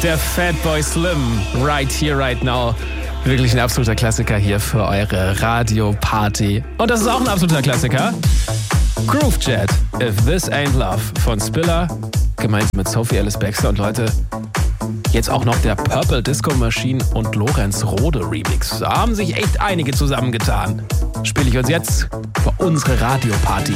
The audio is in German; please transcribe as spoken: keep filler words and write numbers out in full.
der Fatboy Slim, Right Here, Right Now. Wirklich ein absoluter Klassiker hier für eure Radio-Party. Und das ist auch ein absoluter Klassiker. Groove Jet, If This Ain't Love von Spiller, gemeinsam mit Sophie Ellis Bextor. Und Leute, jetzt auch noch der Purple Disco Machine und Lorenz Rode Remix. Da haben sich echt einige zusammengetan. Spiele ich uns jetzt für unsere Radio-Party.